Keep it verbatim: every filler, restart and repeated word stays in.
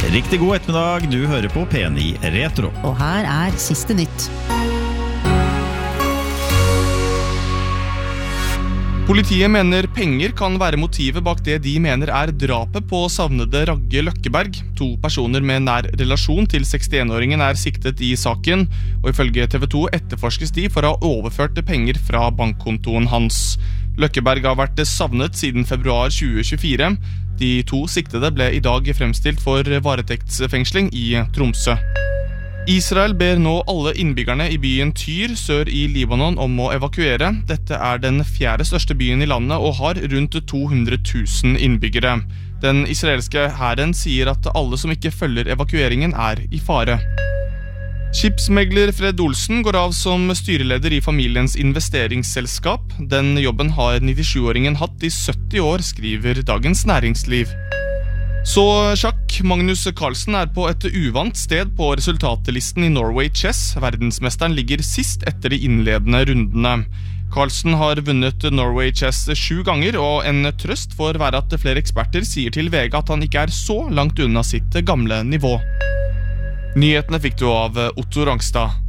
Riktig god ettermiddag, du hører på P ni Retro. Og her er siste nytt. Politiet mener penger kan være motivet bak det de mener er drapet på savnede Ragge Løkkeberg. To personer med nær relasjon til sekstienåringen er siktet i saken, og ifølge T V to etterforskes de for å ha overført penger fra bankkontoen hans. Løkkeberg har vært savnet siden februar tjue tjuefire. De to siktede ble i dag fremstilt for varetektsfengsling i Tromsø. Israel ber nå alle innbyggerne i byen Tyr sør i Libanon om å evakuere. Dette er den fjerde største byen i landet og har rundt to hundre tusen innbyggere. Den israelske hæren sier at alle som ikke følger evakueringen er i fare. Skipsmegler Fred Olsen går av som styreleder i familiens investeringsselskap. Den jobben har nittisjuåringen hatt i sytti år, skriver Dagens Næringsliv. Så sjakk, Magnus Carlsen er på et uvant sted på resultatlisten i Norway Chess. Verdensmesteren ligger sist etter de innledende rundene. Carlsen har vunnet Norway Chess sju ganger, og en trøst får være at flere eksperter sier til V G at han ikke er så langt unna sitt gamle nivå. Nyhetene fikk du av Otto Rangstad.